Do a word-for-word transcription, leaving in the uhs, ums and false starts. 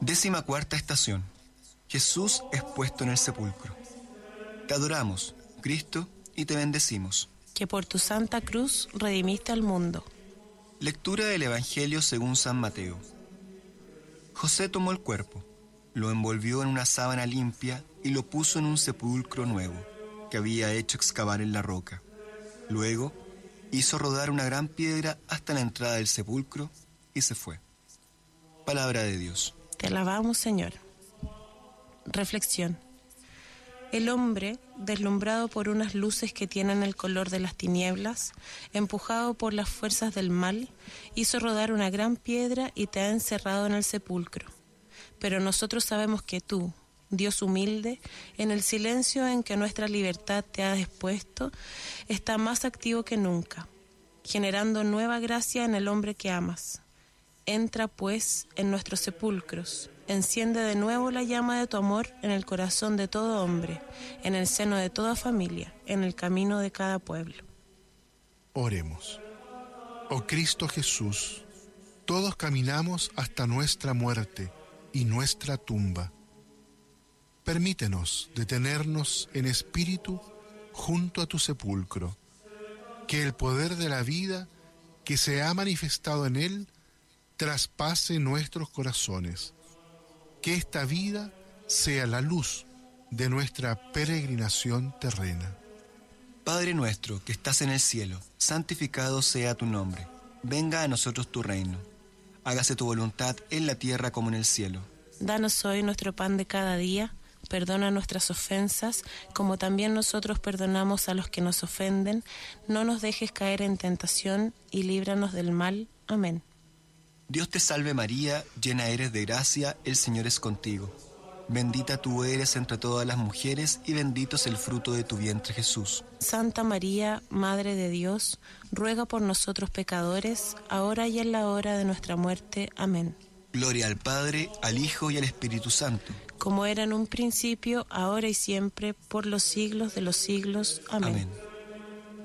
Décima cuarta estación. Jesús es puesto en el sepulcro. Te adoramos, Cristo, y te bendecimos. Que por tu santa cruz redimiste al mundo. Lectura del Evangelio según San Mateo. José tomó el cuerpo, lo envolvió en una sábana limpia y lo puso en un sepulcro nuevo, que había hecho excavar en la roca. Luego, hizo rodar una gran piedra hasta la entrada del sepulcro y se fue. Palabra de Dios. Te alabamos, Señor. Reflexión. El hombre, deslumbrado por unas luces que tienen el color de las tinieblas, empujado por las fuerzas del mal, hizo rodar una gran piedra y te ha encerrado en el sepulcro. Pero nosotros sabemos que tú, Dios humilde, en el silencio en que nuestra libertad te ha dispuesto, está más activo que nunca, generando nueva gracia en el hombre que amas. Entra, pues, en nuestros sepulcros, enciende de nuevo la llama de tu amor en el corazón de todo hombre, en el seno de toda familia, en el camino de cada pueblo. Oremos. Oh Cristo Jesús, todos caminamos hasta nuestra muerte y nuestra tumba. Permítenos detenernos en espíritu junto a tu sepulcro, que el poder de la vida que se ha manifestado en él traspase nuestros corazones, que esta vida sea la luz de nuestra peregrinación terrena. Padre nuestro que estás en el cielo, santificado sea tu nombre. Venga a nosotros tu reino. Hágase tu voluntad en la tierra como en el cielo. Danos hoy nuestro pan de cada día. Perdona nuestras ofensas, como también nosotros perdonamos a los que nos ofenden. No nos dejes caer en tentación y líbranos del mal. Amén. Dios te salve María, llena eres de gracia, el Señor es contigo. Bendita tú eres entre todas las mujeres y bendito es el fruto de tu vientre Jesús. Santa María, Madre de Dios, ruega por nosotros pecadores, ahora y en la hora de nuestra muerte. Amén. Gloria al Padre, al Hijo y al Espíritu Santo. Como era en un principio, ahora y siempre, por los siglos de los siglos. Amén. Amén.